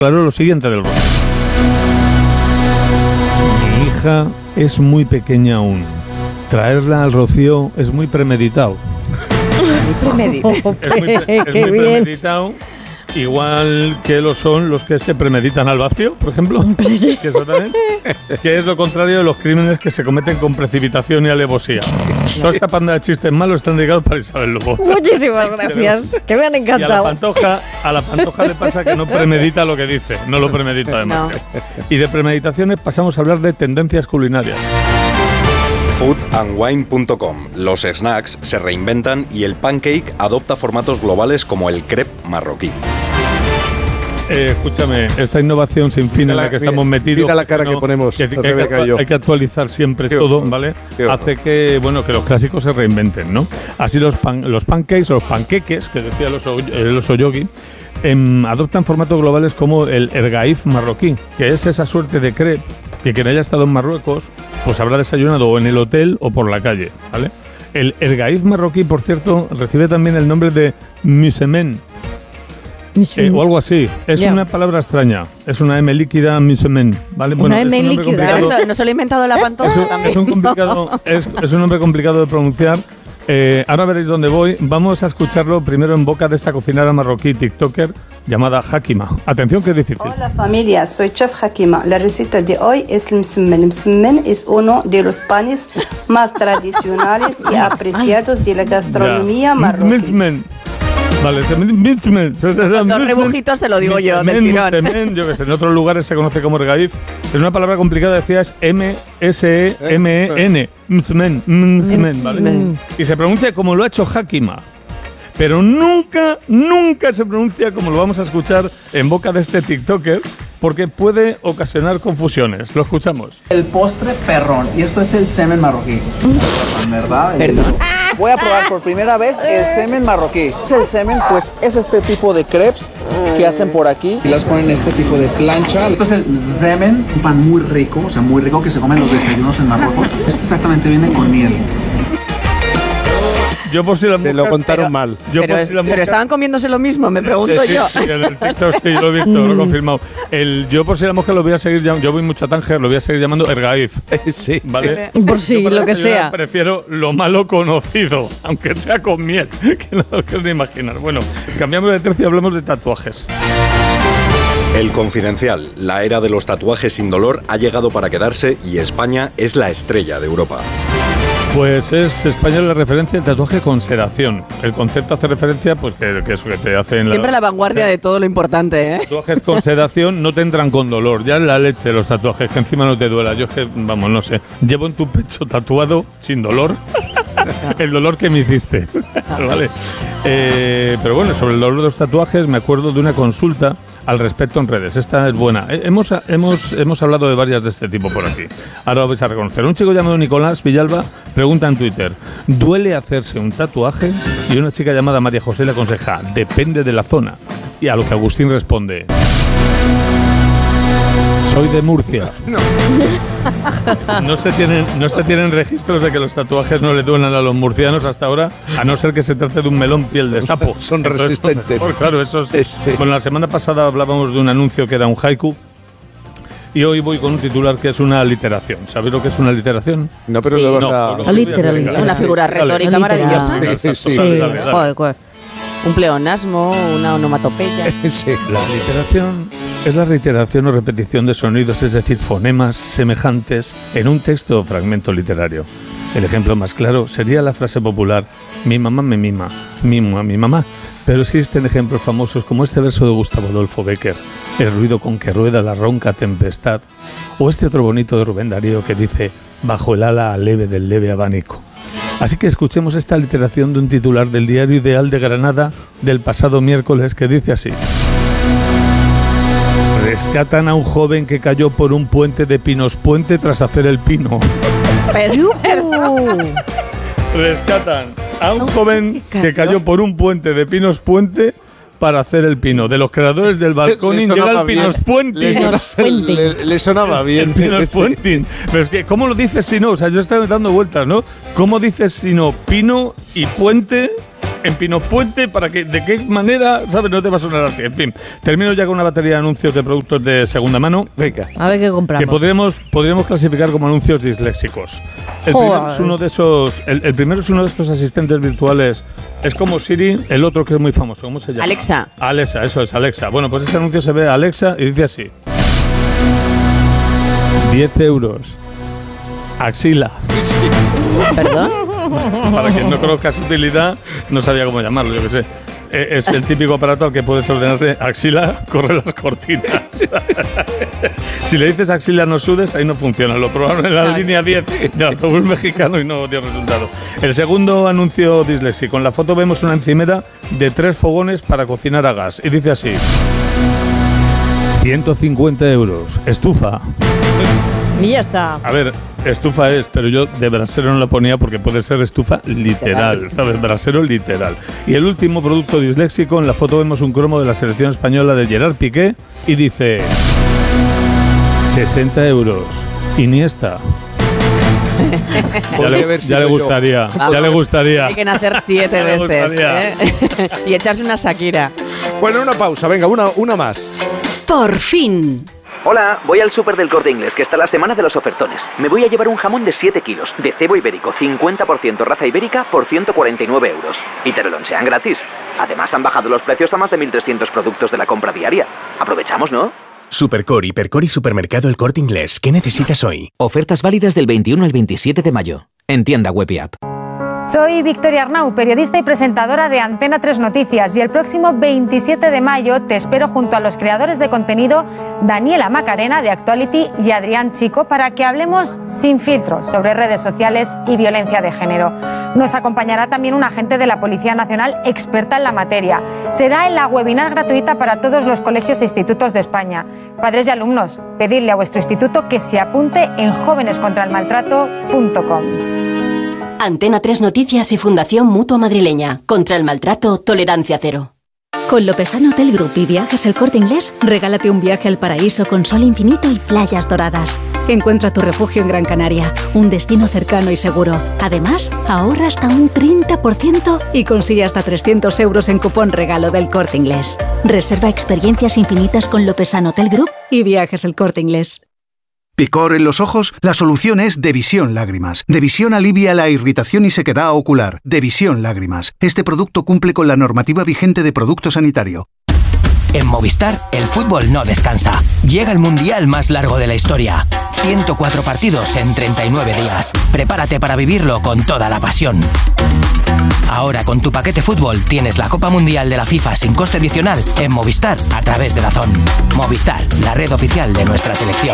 Claro, lo siguiente del rostro. Mi hija es muy pequeña aún. Traerla al Rocío es muy premeditado. Muy premeditado. Es muy premeditado. Igual que lo son los que se premeditan al vacío, por ejemplo. Que eso también. Que es lo contrario de los crímenes que se cometen con precipitación y alevosía. Toda esta panda de chistes malos están dedicados para Isabel Lobo. Muchísimas gracias, que me han encantado. Y a la Pantoja le pasa que no premedita lo que dice, no lo premedita además. No. Y de premeditaciones pasamos a hablar de tendencias culinarias. Foodandwine.com. Los snacks se reinventan y el pancake adopta formatos globales como el crepe marroquí. Escúchame, esta innovación sin fin en la que estamos metidos. Mira la cara que ponemos. Hay que actualizar siempre todo, ¿vale? Hace que los clásicos se reinventen, ¿no? Así los pancakes o los panqueques, que decía el oso yogi, adoptan formatos globales como el ergaif marroquí, que es esa suerte de crepe que quien haya estado en Marruecos pues habrá desayunado o en el hotel o por la calle, ¿vale? El ergaif marroquí, por cierto, recibe también el nombre de musemen, o algo así. Es una palabra extraña. Es una M líquida, musemen, ¿vale? Bueno, una M líquida. ¿No se lo ha inventado la Pantoja también? Es un nombre complicado de pronunciar. Ahora veréis dónde voy. Vamos a escucharlo primero en boca de esta cocinera marroquí tiktoker llamada Hakima. Atención, que es difícil. Hola familia, soy Chef Hakima. La receta de hoy es el msemen. El msemen es uno de los panes más tradicionales y apreciados de la gastronomía marroquí. Vale, con dos rebujitos te lo digo yo, del tirón. Yo que sé, en otros lugares se conoce como ergaif. Es una palabra complicada, decías M-S-E-M-E-N. Msemen, ¿vale? Y se pronuncia como lo ha hecho Hakima. Pero nunca se pronuncia como lo vamos a escuchar en boca de este tiktoker, porque puede ocasionar confusiones. Lo escuchamos. El postre perrón, y esto es el semen marroquí. ¿Verdad? Perdón. Voy a probar por primera vez el semen marroquí. El semen, pues, es este tipo de crepes que hacen por aquí. Y las ponen en este tipo de plancha. Esto es el semen, un pan muy rico, o sea, muy rico, que se come en los desayunos en Marruecos. Este exactamente viene con miel. Yo por si la se lo contaron mal. Pero estaban comiéndose lo mismo, me pregunto yo. Sí, en el TikTok sí, lo he visto, lo he confirmado. Yo por si la mosca lo voy a seguir llamando, yo voy mucho a Tánger, lo voy a seguir llamando ergaif. Sí. ¿Vale? Por si, lo que sea. Prefiero lo malo conocido, aunque sea con miel, que no lo quiero ni imaginar. Bueno, cambiamos de tercio y hablamos de tatuajes. El Confidencial, la era de los tatuajes sin dolor ha llegado para quedarse y España es la estrella de Europa. Pues es España la referencia del tatuaje con sedación. El concepto hace referencia, pues que eso que te hacen... Siempre la vanguardia de todo lo importante, ¿eh? Tatuajes con sedación no te entran con dolor. Ya es la leche los tatuajes, que encima no te duela. Yo es que, vamos, no sé. Llevo en tu pecho tatuado, sin dolor, el dolor que me hiciste. ¿Vale? Pero bueno, sobre el dolor de los tatuajes me acuerdo de una consulta al respecto en redes. Esta es buena. Hemos hablado de varias de este tipo por aquí. Ahora lo vais a reconocer. Un chico llamado Nicolás Villalba pregunta en Twitter: ¿duele hacerse un tatuaje? Y una chica llamada María José le aconseja: depende de la zona. Y a lo que Agustín responde: soy de Murcia. No se tienen registros de que los tatuajes no le duelan a los murcianos hasta ahora, a no ser que se trate de un melón piel de sapo. Son resistentes. Claro, eso es. Sí. Bueno, la semana pasada hablábamos de un anuncio que era un haiku. Y hoy voy con un titular que es una aliteración. ¿Sabéis lo que es una aliteración? No, pero sí. lo vas a... Una figura retórica maravillosa. Sí. Joder. Un pleonasmo, una onomatopeya. Sí. La aliteración es la reiteración o repetición de sonidos, es decir, fonemas semejantes en un texto o fragmento literario. El ejemplo más claro sería la frase popular: mi mamá me mima, mimo a mi mamá. Pero existen ejemplos famosos como este verso de Gustavo Adolfo Bécquer: el ruido con que rueda la ronca tempestad, o este otro bonito de Rubén Darío que dice: bajo el ala leve del leve abanico. Así que escuchemos esta literación de un titular del Diario Ideal de Granada del pasado miércoles que dice así: rescatan a un joven que cayó por un puente de Pinos Puente tras hacer el pino. Rescatan a un joven que cayó por un puente de Pinos Puente para hacer el pino. De los creadores del balconing llega el Pinos Puente. Le sonaba bien. El Pinos Puente. Pero es que, ¿cómo lo dices si no? O sea, yo estaba dando vueltas, ¿no? ¿Cómo dices si no? Pino y puente en Pinopuente para que, ¿de qué manera, sabes? No te va a sonar así. En fin, termino ya con una batería de anuncios de productos de segunda mano. Venga. A ver qué compramos. Que podríamos clasificar como anuncios disléxicos. El primero es uno de esos, el primero es uno de estos asistentes virtuales. Es como Siri, el otro que es muy famoso. ¿Cómo se llama? Alexa. Alexa, eso es, Alexa. Bueno, pues este anuncio se ve a Alexa y dice así. 10 euros. Axila. ¿Perdón? Para quien no conozca su utilidad, no sabía cómo llamarlo, yo qué sé. Es el típico aparato al que puedes ordenarle Axila, corre las cortinas. Si le dices Axila no sudes, ahí no funciona. Lo probaron en la línea 10 del autobús mexicano y no dio resultado. El segundo anuncio disléxico. En la foto vemos una encimera de 3 fogones para cocinar a gas. Y dice así. 150 euros. Estufa. Y ya está. A ver, estufa es, pero yo de brasero no la ponía porque puede ser estufa literal, ¿sabes? Brasero literal. Y el último producto disléxico, en la foto vemos un cromo de la selección española de Gerard Piqué y dice 60 euros. Iniesta. Ya le gustaría. Hay que nacer 7 veces. Y echarse una Shakira. Bueno, una pausa, venga, una más. Por fin. Hola, voy al súper del Corte Inglés, que está la semana de los ofertones. Me voy a llevar un jamón de 7 kilos, de cebo ibérico, 50% raza ibérica, por 149 euros. Y te lo lonchean gratis. Además, han bajado los precios a más de 1.300 productos de la compra diaria. Aprovechamos, ¿no? Supercore, Hipercore y Supermercado El Corte Inglés. ¿Qué necesitas hoy? Ofertas válidas del 21 al 27 de mayo. En tienda web y app. Soy Victoria Arnau, periodista y presentadora de Antena 3 Noticias, y el próximo 27 de mayo te espero junto a los creadores de contenido Daniela Macarena de Actuality y Adrián Chico para que hablemos sin filtros sobre redes sociales y violencia de género. Nos acompañará también un agente de la Policía Nacional experta en la materia. Será en la webinar gratuita para todos los colegios e institutos de España. Padres y alumnos, pedidle a vuestro instituto que se apunte en jovenescontraelmaltrato.com. Antena 3 Noticias y Fundación Mutua Madrileña. Contra el maltrato, tolerancia cero. Con Lopesano Hotel Group y Viajes El Corte Inglés, regálate un viaje al paraíso con sol infinito y playas doradas. Encuentra tu refugio en Gran Canaria, un destino cercano y seguro. Además, ahorra hasta un 30% y consigue hasta 300 euros en cupón regalo del Corte Inglés. Reserva experiencias infinitas con Lopesano Hotel Group y Viajes El Corte Inglés. ¿Picor en los ojos? La solución es Devisión Lágrimas. Devisión alivia la irritación y sequedad ocular. Devisión Lágrimas. Este producto cumple con la normativa vigente de producto sanitario. En Movistar, el fútbol no descansa. Llega el mundial más largo de la historia. 104 partidos en 39 días. Prepárate para vivirlo con toda la pasión. Ahora con tu paquete fútbol tienes la Copa Mundial de la FIFA sin coste adicional en Movistar a través de DAZN. Movistar, la red oficial de nuestra selección.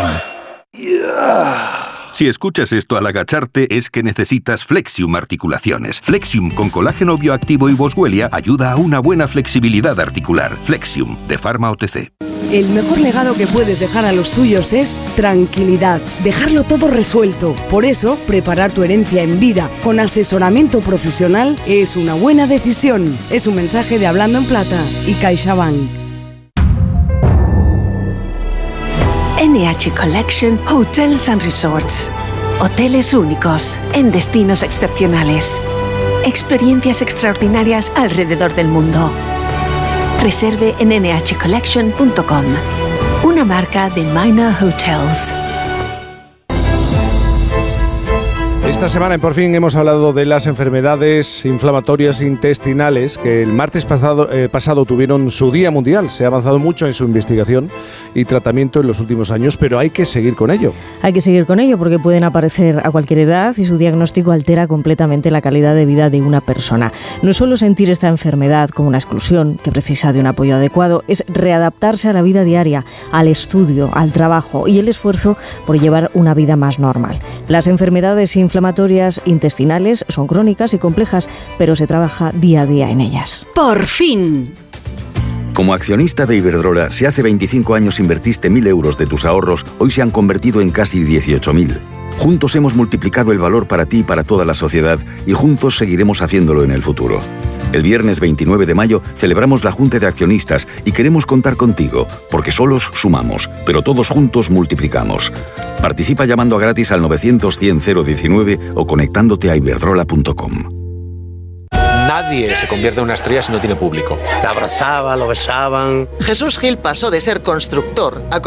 Si escuchas esto al agacharte es que necesitas Flexium Articulaciones. Flexium con colágeno bioactivo y boswellia ayuda a una buena flexibilidad articular. Flexium, de Pharma OTC. El mejor legado que puedes dejar a los tuyos es tranquilidad, dejarlo todo resuelto. Por eso, preparar tu herencia en vida con asesoramiento profesional es una buena decisión. Es un mensaje de Hablando en Plata y CaixaBank. NH Collection Hotels and Resorts. Hoteles únicos en destinos excepcionales. Experiencias extraordinarias alrededor del mundo. Reserve en nhcollection.com. Una marca de Minor Hotels. Esta semana en Por Fin hemos hablado de las enfermedades inflamatorias intestinales que el martes pasado tuvieron su Día Mundial. Se ha avanzado mucho en su investigación y tratamiento en los últimos años, pero hay que seguir con ello. Hay que seguir con ello porque pueden aparecer a cualquier edad y su diagnóstico altera completamente la calidad de vida de una persona. No es solo sentir esta enfermedad como una exclusión que precisa de un apoyo adecuado, es readaptarse a la vida diaria, al estudio, al trabajo y el esfuerzo por llevar una vida más normal. Las enfermedades inflamatorias intestinales son crónicas y complejas, pero se trabaja día a día en ellas. ¡Por fin! Como accionista de Iberdrola, si hace 25 años invertiste 1.000 euros de tus ahorros, hoy se han convertido en casi 18.000. Juntos hemos multiplicado el valor para ti y para toda la sociedad y juntos seguiremos haciéndolo en el futuro. El viernes 29 de mayo celebramos la Junta de Accionistas y queremos contar contigo, porque solos sumamos, pero todos juntos multiplicamos. Participa llamando gratis al 900 100 019 o conectándote a iberdrola.com. Nadie se convierte en una estrella si no tiene público. Te abrazaba, lo besaban. Jesús Gil pasó de ser constructor a